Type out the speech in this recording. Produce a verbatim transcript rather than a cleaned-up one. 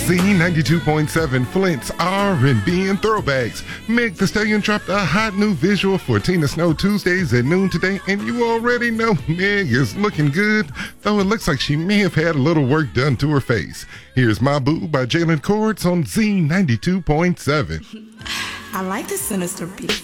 Z ninety-two point seven Flint's R and B and throwbacks. Meg Thee Stallion dropped a hot new visual for Tina Snow Tuesdays at noon today, and you already know Meg is looking good, though it looks like she may have had a little work done to her face. Here's My Boo by Jalen Cords on Z ninety-two point seven. I like the sinister beat.